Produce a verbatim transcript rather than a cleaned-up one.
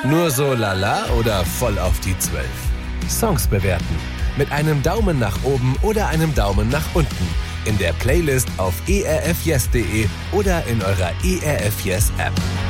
Nur so lala oder voll auf die Zwölf? Songs bewerten. Mit einem Daumen nach oben oder einem Daumen nach unten. In der Playlist auf e r f yes punkt de oder in eurer E R F Yes App.